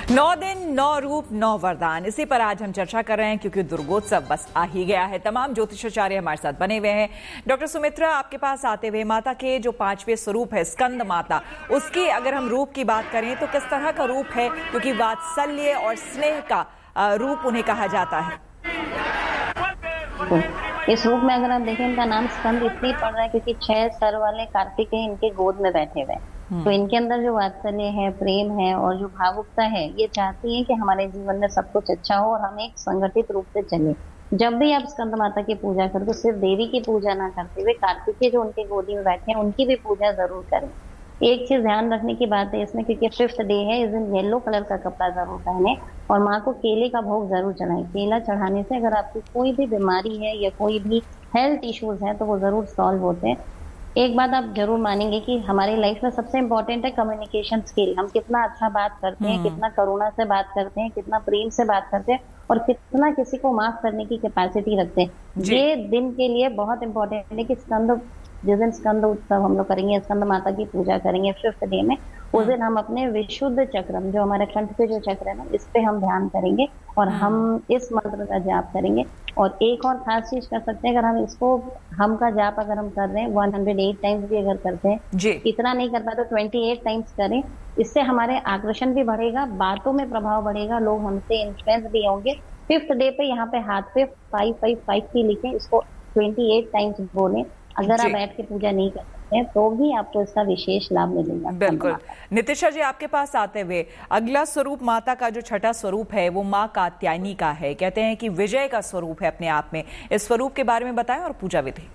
9 दिन 9 रूप 9 वरदान, इसी पर आज हम चर्चा कर रहे हैं क्योंकि दुर्गोत्सव बस आ ही गया है। तमाम ज्योतिषाचार्य हमारे साथ बने हुए हैं। डॉक्टर सुमित्रा, आपके पास आते हुए माता के जो 5वें स्वरूप है स्कंद माता, उसकी अगर हम रूप की बात करें तो किस तरह का रूप है, क्योंकि वात्सल्य और स्नेह का रूप उन्हें कहा जाता है। इस रूप में अगर आप देखें, इनका नाम स्कंद इसलिए पड़ रहा है क्योंकि 6 सर वाले कार्तिकेय इनके गोद में बैठे हुए हैं। तो इनके अंदर जो वात्सल्य है, प्रेम है और जो भावुकता है, ये चाहती है कि हमारे जीवन में सब कुछ अच्छा हो और हम एक संगठित रूप से चले। जब भी आप स्कंद माता की पूजा करें तो सिर्फ देवी की पूजा ना करते हुए कार्तिकेय जो उनके गोदी में बैठे हैं उनकी भी पूजा जरूर करें। एक चीज ध्यान रखने की बात है इसमें, क्योंकि 5th डे है, इस दिन येलो कलर का कपड़ा जरूर पहने और माँ को केले का भोग जरूर चढ़ाएं। केला चढ़ाने से अगर आपकी कोई भी बीमारी है या कोई भी हेल्थ इश्यूज है तो वो जरूर सॉल्व होते हैं। एक बात आप जरूर मानेंगे कि हमारी लाइफ में सबसे इम्पोर्टेंट है कम्युनिकेशन स्किल। हम कितना अच्छा बात करते हैं, कितना करुणा से बात करते हैं, कितना प्रेम से बात करते हैं और कितना किसी को माफ करने की कैपेसिटी रखते हैं। ये दिन के लिए बहुत इंपॉर्टेंट है कि जिस दिन स्कंद उत्सव हम लोग करेंगे, स्कंद माता की पूजा करेंगे 5th डे में, उस दिन हम अपने विशुद्ध चक्रम, जो हमारे कंठ पे जो चक्र है ना, इस पे हम ध्यान करेंगे और हम इस मंत्र का जाप करेंगे। और एक और खास चीज कर सकते हैं, अगर हम इसको हम का जाप अगर हम कर रहे हैं 108 टाइम्स भी अगर करते हैं, इतना नहीं कर पाए तो 28 टाइम्स करें। इससे हमारे आकर्षण भी बढ़ेगा, बातों में प्रभाव बढ़ेगा, लोग हमसे इन्फ्लुएंस भी होंगे। 5th डे पे यहाँ पे हाथ पे 555 की लिखें, इसको 28 टाइम्स बोलें। अगर आप बैठ के पूजा नहीं कर सकते हैं तो भी आपको इसका विशेष लाभ मिलेगा। बिल्कुल। नितिशा जी, आपके पास आते हुए अगला स्वरूप माता का जो 6ठा स्वरूप है वो माँ कात्यायनी का है। कहते हैं कि विजय का स्वरूप है अपने आप में। इस स्वरूप के बारे में बताएं और पूजा विधि।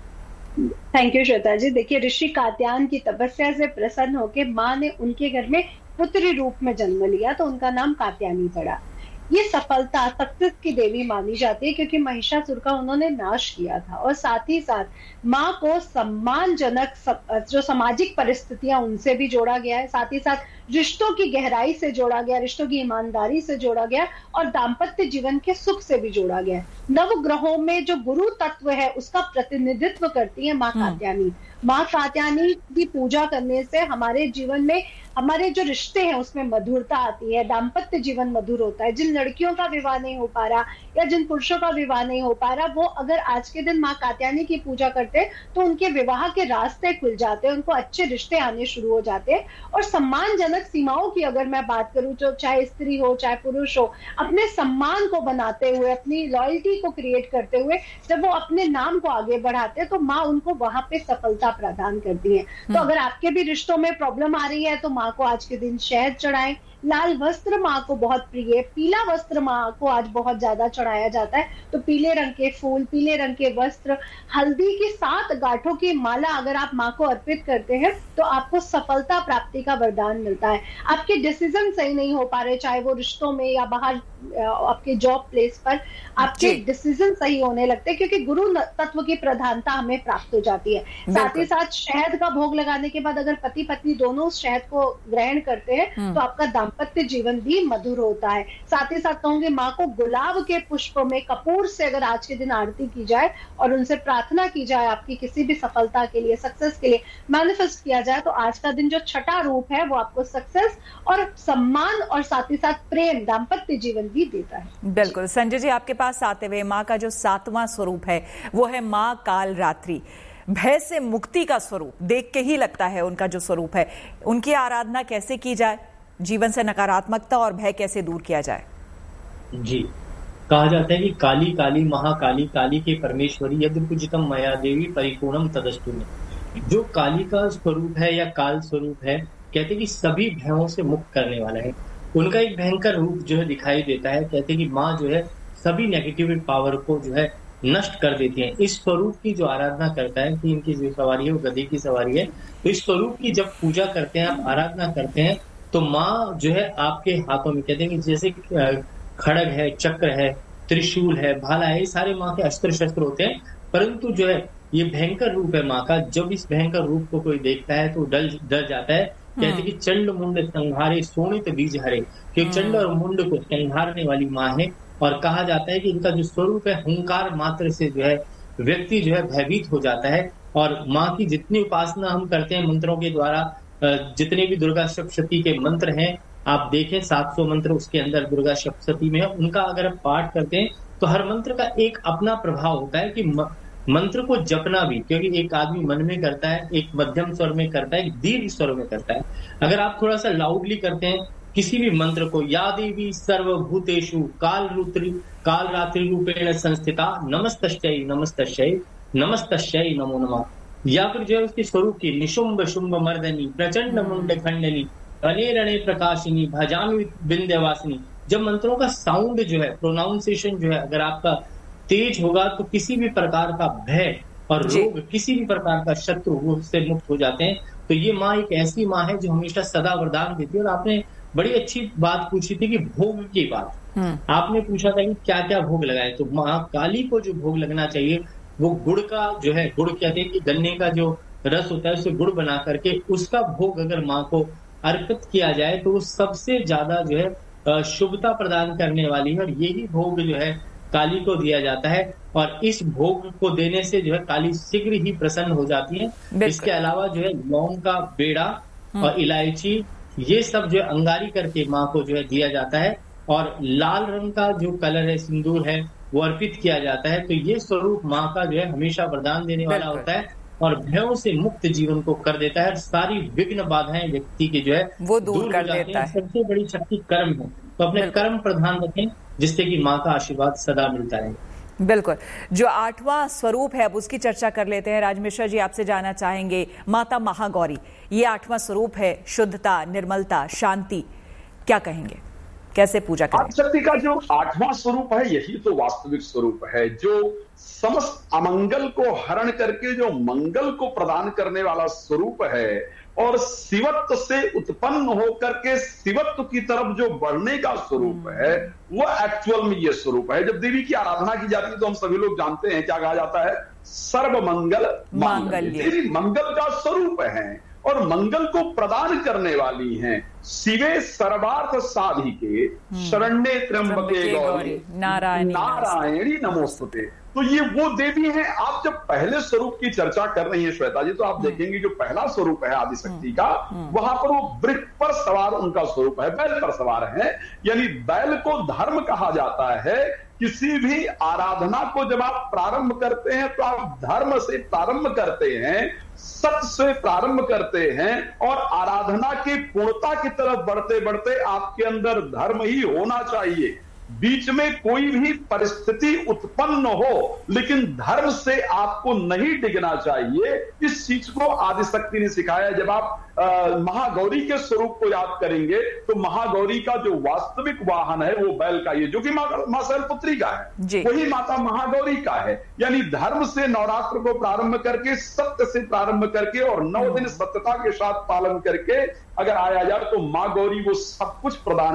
थैंक यू श्वेता जी। देखिए, ऋषि कात्यायन की तपस्या से प्रसन्न होकर माँ ने उनके घर में पुत्री रूप में जन्म लिया तो उनका नाम कात्यायनी पड़ा। ये सफलता, सक्सेस की देवी मानी जाती है क्योंकि महिषासुर का उन्होंने नाश किया था और साथ ही साथ माँ को सम्मानजनक जो सामाजिक परिस्थितियां उनसे भी जोड़ा गया है, साथ ही साथ रिश्तों की गहराई से जोड़ा गया, रिश्तों की ईमानदारी से जोड़ा गया और दाम्पत्य जीवन के सुख से भी जोड़ा गया। नवग्रहों में जो गुरु तत्व है उसका प्रतिनिधित्व करती है माँ कात्यायनी। माँ कात्यायनी की पूजा करने से हमारे जीवन में हमारे जो रिश्ते हैं उसमें मधुरता आती है, दाम्पत्य जीवन मधुर होता है। जिन लड़कियों का विवाह नहीं हो पा रहा या जिन पुरुषों का विवाह नहीं हो पा रहा, वो अगर आज के दिन माँ कात्यायनी की पूजा करते हैं तो उनके विवाह के रास्ते खुल जाते हैं, उनको अच्छे रिश्ते आने शुरू हो जाते हैं। और सम्मानजनक सीमाओं की अगर मैं बात करूं, जो चाहे स्त्री हो चाहे पुरुष हो, अपने सम्मान को बनाते हुए, अपनी लॉयल्टी को क्रिएट करते हुए जब वो अपने नाम को आगे बढ़ाते हैं तो माँ उनको वहां पे सफलता प्रदान करती है। तो अगर आपके भी रिश्तों में प्रॉब्लम आ रही है तो माँ को आज के दिन शहद चढ़ाएं। लाल वस्त्र माँ को बहुत प्रिय, पीला वस्त्र माँ को आज बहुत ज्यादा चढ़ाया जाता है, तो पीले रंग के फूल, पीले रंग के वस्त्र, हल्दी की 7 गांठों की माला अगर आप माँ को अर्पित करते हैं तो आपको सफलता प्राप्ति का वरदान मिलता है। आपके डिसीजन सही नहीं हो पा रहे, चाहे वो रिश्तों में या बाहर आपके जॉब प्लेस पर, आपके डिसीजन सही होने लगते हैं क्योंकि गुरु तत्व की प्रधानता हमें प्राप्त हो जाती है। साथ ही साथ शहद का भोग लगाने के बाद अगर पति पत्नी दोनों उस शहद को ग्रहण करते हैं तो आपका दाम्पत्य जीवन भी मधुर होता है। साथ ही साथ कहूंगी, माँ को गुलाब के पुष्प में कपूर से अगर आज के दिन आरती की जाए और उनसे प्रार्थना की जाए आपकी किसी भी सफलता के लिए, सक्सेस के लिए मैनिफेस्ट किया जाए, तो आज का दिन जो 6ठा रूप है वो आपको सक्सेस और सम्मान और साथ ही साथ प्रेम, दाम्पत्य जीवन भी देता है। बिल्कुल। संजय जी, आपके पास आते हुए माँ का जो 7वां स्वरूप है वो है माँ काल रात्रि। भय से मुक्ति का स्वरूप देख के ही लगता है उनका जो स्वरूप है। उनकी आराधना कैसे की जाए, जीवन से नकारात्मकता और भय कैसे दूर किया जाए? जी, कहा जाता है कि काली काली महाकाली, काली के परमेश्वरी, यदि पूजितम मया देवी परिपूर्णम तदस्तु में। जो काली का स्वरूप है या काल स्वरूप है, कहते हैं कि सभी भयों से मुक्त करने वाला है। उनका एक भयंकर रूप जो है दिखाई देता है। कहते हैं कि माँ जो है सभी नेगेटिव पावर को जो है नष्ट कर देती है। इस स्वरूप की जो आराधना करता है, कि इनकी जो सवारी है वो गधे की सवारी है, तो इस स्वरूप की जब पूजा करते हैं, आप आराधना करते हैं, तो माँ जो है आपके हाथों में, कहते हैं कि जैसे खड़ग है, चक्र है, त्रिशूल है, भाला है, ये सारे माँ के अस्त्र शस्त्र होते हैं। परंतु जो है ये भयंकर रूप है माँ का। जब इस भयंकर रूप को कोई देखता है तो डर जाता है। कहते कि चंड मुंड संहारे सोनित बीज हरे, कि चंड और मुंड को संहारने वाली माँ है। और कहा जाता है कि इनका जो स्वरूप है, हुंकार मात्र से जो है व्यक्ति जो है भयभीत हो जाता है। और माँ की जितनी उपासना हम करते हैं मंत्रों के द्वारा, जितने भी दुर्गा सप्तशती के मंत्र हैं आप देखें 700 मंत्र उसके अंदर दुर्गा सप्तशती में है, उनका अगर आप पाठ करते हैं तो हर मंत्र का एक अपना प्रभाव होता है कि मंत्र को जपना भी, क्योंकि एक आदमी मन में करता है, एक मध्यम स्वर में करता है, एक दीर्घ स्वर में करता है। अगर आप थोड़ा सा लाउडली करते हैं किसी भी मंत्र को, या देवी सर्वभूतेषु काल रात्रि रूपेण संस्थिता नमस्तस्यै नमस्तस्यै नमस्तस्यै नमो नमः, या फिर जो है उसके स्वरूप की निशुंभ शुंभ मर्दनी प्रचंड मुंड खंडनी रणे रणे प्रकाशिनी भजामि विंध्यवासिनी। जब मंत्रों का साउंड जो है, प्रोनाउंसिएशन जो है अगर आपका तेज होगा तो किसी भी प्रकार का भय और रोग, किसी भी प्रकार का शत्रु से मुक्त हो जाते हैं। तो ये माँ एक ऐसी माँ है जो हमेशा सदा वरदान देती है। और आपने बड़ी अच्छी बात पूछी थी कि भोग की बात, आपने पूछा था कि क्या क्या भोग लगाए, तो माँ काली को जो भोग लगना चाहिए वो गुड़ का जो है, गुड़ कहते हैं कि गन्ने का जो रस होता है उसे गुड़ बना करके उसका भोग अगर माँ को अर्पित किया जाए तो वो सबसे ज्यादा जो है शुभता प्रदान करने वाली है। और यही भोग जो है काली को दिया जाता है, और इस भोग को देने से जो है काली शीघ्र ही प्रसन्न हो जाती है। इसके अलावा जो है लौंग का बेड़ा और इलायची, ये सब जो है अंगारी करके माँ को जो है दिया जाता है, और लाल रंग का जो कलर है, सिंदूर है, वो अर्पित किया जाता है। तो ये स्वरूप माँ का जो है हमेशा वरदान देने वाला होता है और भयों से मुक्त जीवन को कर देता है। सारी विघ्न बाधाएं व्यक्ति की जो है वो दूर कर देता है। सबसे बड़ी शक्ति कर्म है, तो अपने कर्म प्रधान रखें जिससे कि माँ का आशीर्वाद सदा मिलता है। बिल्कुल। जो 8वां स्वरूप है अब उसकी चर्चा कर लेते हैं। राज मिश्रा जी, आपसे जानना चाहेंगे, माता महागौरी, ये 8वां स्वरूप है, शुद्धता, निर्मलता, शांति, क्या कहेंगे, कैसे पूजा करें? आदिशक्ति का जो 8वां स्वरूप है यही तो वास्तविक स्वरूप है, जो समस्त अमंगल को हरण करके जो मंगल को प्रदान करने वाला स्वरूप है, और शिवत्व से उत्पन्न होकर के शिवत्व की तरफ जो बढ़ने का स्वरूप है, वो एक्चुअल में ये स्वरूप है। जब देवी की आराधना की जाती है तो हम सभी लोग जानते हैं क्या कहा जाता है, सर्व मंगल मांगल्य। देवी मंगल का स्वरूप है और मंगल को प्रदान करने वाली हैं। शिवे सर्वार्थ साधिके शरण्ये त्र्यंबके गौरी नारायणी नमोस्तुते। तो ये वो देवी हैं। आप जब पहले स्वरूप की चर्चा कर रही हैं श्वेता जी, तो आप देखेंगे जो पहला स्वरूप है आदिशक्ति का, वहां पर वो वृक्ष पर सवार उनका स्वरूप है, बैल पर सवार है। यानी बैल को धर्म कहा जाता है। किसी भी आराधना को जब आप प्रारंभ करते हैं तो आप धर्म से प्रारंभ करते हैं, सत्य से प्रारंभ करते हैं, और आराधना की पूर्णता की तरफ बढ़ते बढ़ते आपके अंदर धर्म ही होना चाहिए। बीच में कोई भी परिस्थिति उत्पन्न हो लेकिन धर्म से आपको नहीं डिगना चाहिए। इस चीज को आदिशक्ति ने सिखाया। जब आप महागौरी के स्वरूप को याद करेंगे तो महागौरी का जो वास्तविक वाहन है वो बैल का, ये जो कि मां शैलपुत्री का है, वही माता महागौरी का है। यानी धर्म से नवरात्र को प्रारंभ करके, सत्य से प्रारंभ करके और 9 दिन सत्यता के साथ पालन करके अगर आया जाए तो मां गौरी वो सब कुछ प्रदान